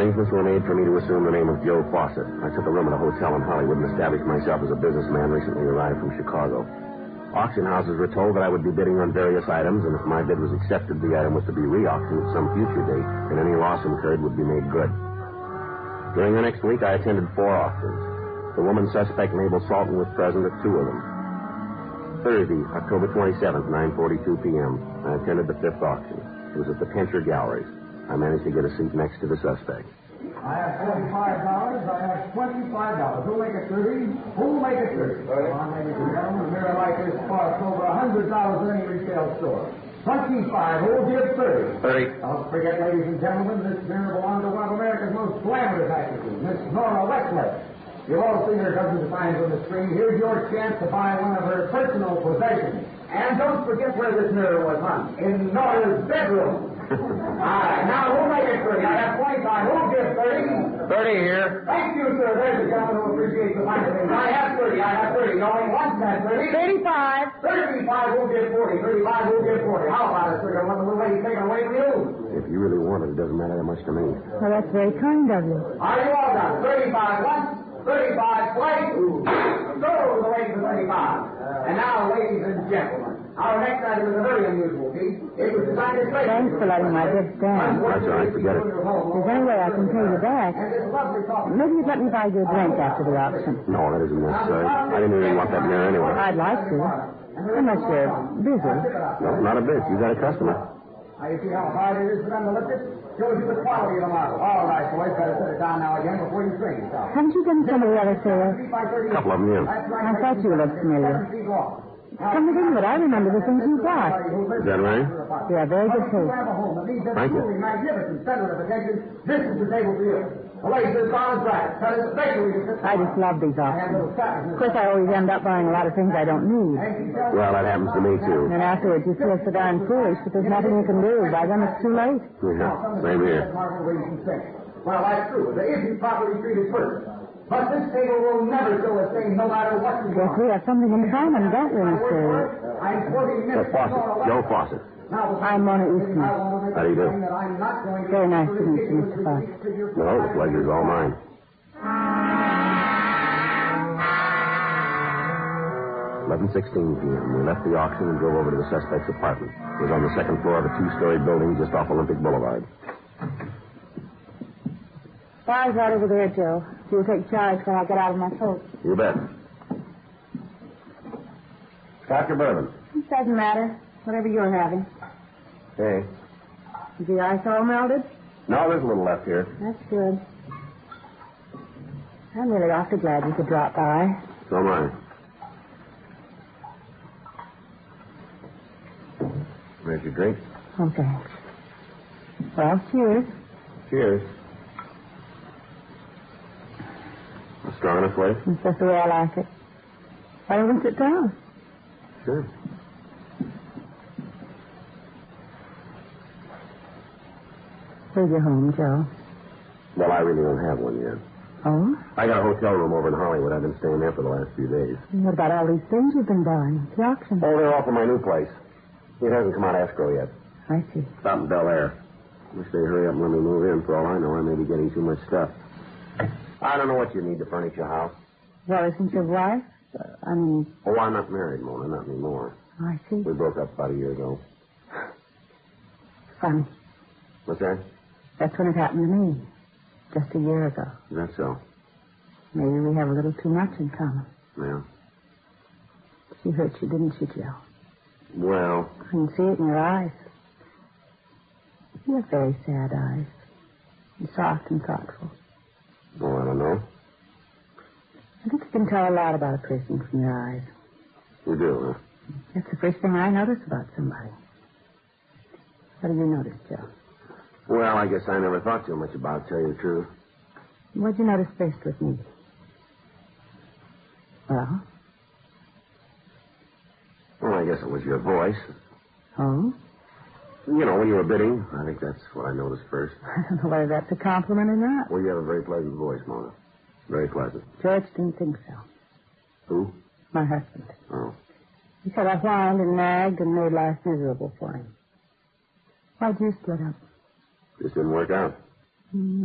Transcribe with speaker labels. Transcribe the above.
Speaker 1: arrangements were made for me to assume the name of Joe Fawcett. I took a room at a hotel in Hollywood and established myself as a businessman recently arrived from Chicago. Auction houses were told that I would be bidding on various items, and if my bid was accepted, the item was to be re-auctioned at some future date, and any loss incurred would be made good. During the next week, I attended 4 auctions. The woman suspect, Mabel Salton, was present at 2 of them. Thursday, October 27th, 9:42 p.m., I attended the 5th auction. It was at the Tencher Galleries. I managed to get a seat next to the suspect.
Speaker 2: I have $45. I have $25. Who'll make it 30? Who'll make it 30? Come on, ladies and gentlemen. A mirror like this costs over $100 in any retail store. 25. Who'll give 30?
Speaker 1: 30.
Speaker 2: Don't forget, ladies and gentlemen, this mirror belongs to one of America's most glamorous actresses, Miss Nora Wesley. You've all seen her dozens of times on the screen. Here's your chance to buy one of her personal possessions. And don't forget where this mirror was hung. In Nora's bedroom. All right, now who'll make it 30? I have 25. Who'll give 30?
Speaker 1: 30 here.
Speaker 2: Thank you, sir. There's a gentleman who appreciates the finer things. I have 30. I have 30. No one wants that 30.
Speaker 3: 35.
Speaker 2: 35 will give 40. 35 will give 40. How about it, sir? One of the ladies taking away from you?
Speaker 1: If you really want it, it doesn't matter that much to me.
Speaker 3: Well, that's very kind of you.
Speaker 2: Are you all done? 35 once, 35 twice. So the ladies of 35. And now, ladies and gentlemen, our next item is a very unusual piece. It was designed to play.
Speaker 3: Thanks for letting my bid stand.
Speaker 1: That's all right. Forget it.
Speaker 3: If there's any way I can pay you back, maybe you'd let me buy you a drink after the auction.
Speaker 1: No, that isn't necessary. I didn't even want that mirror anyway.
Speaker 3: I'd like to. Unless you're busy.
Speaker 1: No, not a bit. You got a customer.
Speaker 2: Now, you see how hard it is for them to lift it? Shows you the quality of the model. All right, boys, better set it down now again before you strain yourself.
Speaker 3: Haven't you done some of the other sales?
Speaker 1: A couple of them, yeah.
Speaker 3: I thought you looked familiar. Come to think of it, I remember the things you bought.
Speaker 1: Is that right?
Speaker 3: You have very good taste.
Speaker 1: Thank you.
Speaker 2: Magnificent center of attention. This is the table for you. The lace is on track. Cut it especially.
Speaker 3: I just love these auctions. Of course, I always end up buying a lot of things I don't need.
Speaker 1: Well, that happens to me, too.
Speaker 3: And afterwards, you feel so darn foolish that there's nothing you can do. By then, it's too late.
Speaker 1: Yeah, same here.
Speaker 2: Well, that's true. If you properly treated first. But this table will never show a stain no matter what you
Speaker 3: Yes,
Speaker 2: want.
Speaker 3: we have something in common, don't we, Mr.
Speaker 2: I'm quoting Miss
Speaker 1: Fawcett. Joe Fawcett.
Speaker 3: I'm Mona Eastman.
Speaker 1: How do you do?
Speaker 3: Very nice to meet you, Mr. Fawcett.
Speaker 1: No, the pleasure's all mine. 11:16 p.m. We left the auction and drove over to the suspect's apartment. It was on the second floor of a 2-story building just off Olympic Boulevard.
Speaker 3: Bar's right over there, Joe. You'll take charge when I get out of my coat.
Speaker 1: You bet. Scotch or bourbon?
Speaker 3: It doesn't matter. Whatever you're having.
Speaker 1: Hey.
Speaker 3: Is the ice all melted?
Speaker 1: No, there's a little left here.
Speaker 3: That's good. I'm really awfully glad you could drop by.
Speaker 1: So am I. There's your drink.
Speaker 3: Oh, thanks. Well, cheers.
Speaker 1: Cheers. Strong enough, Wade?
Speaker 3: That's just the way I like it. Why don't we sit down?
Speaker 1: Sure.
Speaker 3: Where's your home, Joe?
Speaker 1: Well, I really don't have one yet.
Speaker 3: Oh?
Speaker 1: I got a hotel room over in Hollywood. I've been staying there for the last few days.
Speaker 3: What about all these things you've been buying? The auction.
Speaker 1: Oh, they're all for my new place. It hasn't come out escrow yet.
Speaker 3: I see.
Speaker 1: It's out in Bel Air. Wish they'd hurry up and let me move in. For all I know, I may be getting too much stuff. I don't know what you need to furnish your house.
Speaker 3: Well, isn't your wife?
Speaker 1: Oh, I'm not married, Mona. Not anymore.
Speaker 3: I see.
Speaker 1: We broke up about a year ago.
Speaker 3: Funny.
Speaker 1: What's that?
Speaker 3: That's when it happened to me. Just a year ago.
Speaker 1: Is that so?
Speaker 3: Maybe we have a little too much in common.
Speaker 1: Yeah.
Speaker 3: She hurt you, didn't she, Joe?
Speaker 1: Well.
Speaker 3: I can see it in your eyes. You have very sad eyes. And soft and thoughtful.
Speaker 1: Oh, I don't know.
Speaker 3: I think you can tell a lot about a person from your eyes.
Speaker 1: You do, huh?
Speaker 3: That's the first thing I notice about somebody. What do you notice, Joe?
Speaker 1: Well, I guess I never thought too much about it, to tell you the truth.
Speaker 3: What'd you notice first with me? Well?
Speaker 1: Well, I guess it was your voice.
Speaker 3: Oh?
Speaker 1: You know, when you were bidding, I think that's what I noticed first.
Speaker 3: I don't know whether that's a compliment or not.
Speaker 1: Well, you have a very pleasant voice, Mona. Very pleasant.
Speaker 3: George didn't think so.
Speaker 1: Who?
Speaker 3: My husband.
Speaker 1: Oh.
Speaker 3: He said I whined and nagged and made life miserable for him. Why'd you split up?
Speaker 1: Just didn't work out.